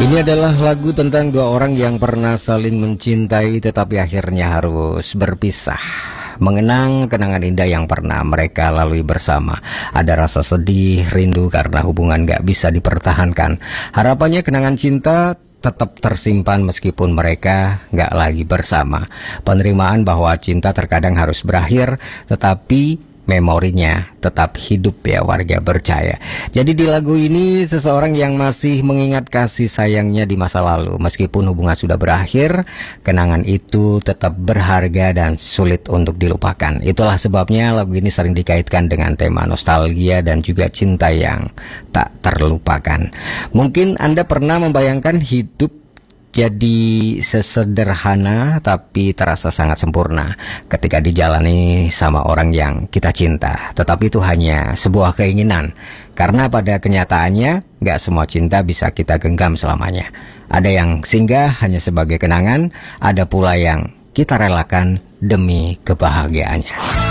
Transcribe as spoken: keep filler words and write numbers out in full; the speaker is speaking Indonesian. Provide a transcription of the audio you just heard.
Ini adalah lagu tentang dua orang yang pernah saling mencintai tetapi akhirnya harus berpisah. Mengenang kenangan indah yang pernah mereka lalui bersama. Ada rasa sedih, rindu karena hubungan gak bisa dipertahankan. Harapannya kenangan cinta tetap tersimpan meskipun mereka gak lagi bersama. Penerimaan bahwa cinta terkadang harus berakhir, tetapi memorinya tetap hidup ya warga percaya. Jadi di lagu ini seseorang yang masih mengingat kasih sayangnya di masa lalu. Meskipun hubungan sudah berakhir, kenangan itu tetap berharga dan sulit untuk dilupakan. Itulah sebabnya lagu ini sering dikaitkan dengan tema nostalgia dan juga cinta yang tak terlupakan. Mungkin Anda pernah membayangkan hidup jadi sesederhana tapi terasa sangat sempurna ketika dijalani sama orang yang kita cinta. Tetapi itu hanya sebuah keinginan, karena pada kenyataannya gak semua cinta bisa kita genggam selamanya. Ada yang singgah hanya sebagai kenangan, ada pula yang kita relakan demi kebahagiaannya.